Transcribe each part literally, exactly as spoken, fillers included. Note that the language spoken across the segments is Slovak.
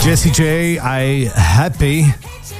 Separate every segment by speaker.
Speaker 1: Jessie J aj Happy.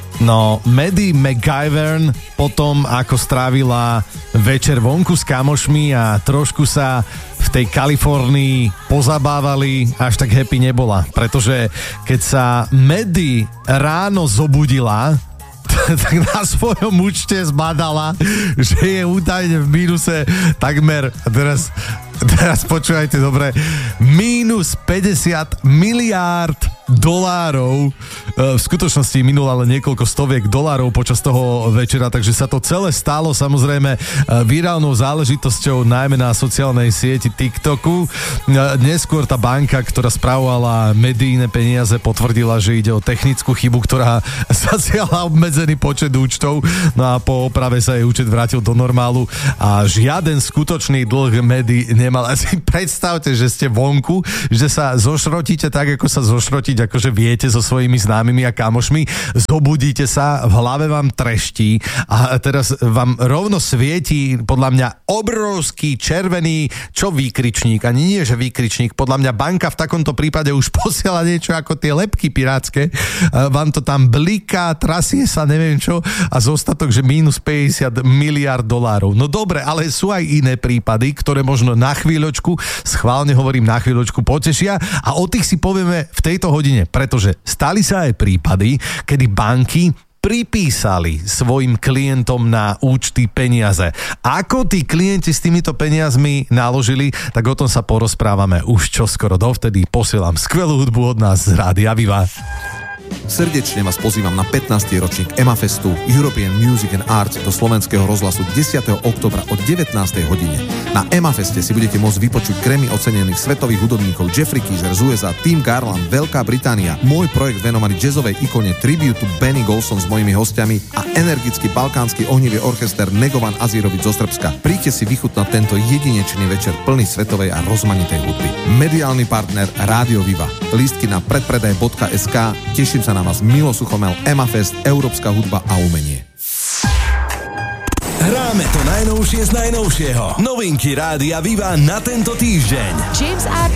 Speaker 1: No, Maddie McGyvern potom, ako strávila večer vonku s kamošmi a trošku sa v tej Kalifornii pozabávali, až tak happy nebola. Pretože keď sa Maddie ráno zobudila, tak na svojom účte zbadala, že je údajne v mínuse takmer, a teraz, teraz počúvajte dobre, mínus päťdesiat miliárd dolárov. V skutočnosti minul ale niekoľko stoviek dolárov počas toho večera, takže sa to celé stalo samozrejme virálnou záležitosťou najmä na sociálnej sieti TikToku. Neskôr tá banka, ktorá spravovala medijné peniaze, potvrdila, že ide o technickú chybu, ktorá zasiahla obmedzený počet účtov, no a po oprave sa jej účet vrátil do normálu a žiaden skutočný dlh médií nemal. Asi predstavte, že ste vonku, že sa zošrotíte tak, ako sa zošrotiť, akože viete, so svojimi známymi a kamošmi, zobudíte sa, v hlave vám treští a teraz vám rovno svieti podľa mňa obrovský červený, čo výkričník, ani nie, že výkričník, podľa mňa banka v takomto prípade už posiela niečo ako tie lebky pirátske, vám to tam bliká, trasie sa, neviem čo, a zostatok, že mínus päťdesiat miliárd dolárov. No dobre, ale sú aj iné prípady, ktoré možno na chvíľočku, schválne hovorím na chvíľočku, potešia a o tých si povieme v tejto hodine, pretože stali sa aj prípady, kedy banky pripísali svojim klientom na účty peniaze. Ako tí klienti s týmito peniazmi naložili, tak o tom sa porozprávame už čoskoro. Dovtedy posielam skvelú hudbu od nás z Rádia Viva.
Speaker 2: Srdečne vás pozývam na pätnásty ročník EMAFestu European Music and Arts do slovenského rozhlasu desiateho októbra o devätnástej hodine. Na EMAFeste si budete môcť vypočuť Grammy ocenených svetových hudobníkov Jeffrey Keezer z ú es á, Tim Garland, Veľká Británia, môj projekt venovaný jazzovej ikone Tribute to Benny Golson s mojimi hostiami a energický balkánsky ohnivý orchester Negovan Azírovič zo Srbska. Príďte si vychutnať tento jedinečný večer plný svetovej a rozmanitej hudby. Mediálny partner Rádio Viva. Lístky na predpredaj bodka es ká. Teším sa na vás. Milo Suchomel, EMAFest, Európska hudba a umenie.
Speaker 3: Hráme to najnovšie z najnovšieho. Novinky Rádia Viva na tento týždeň.
Speaker 4: James R.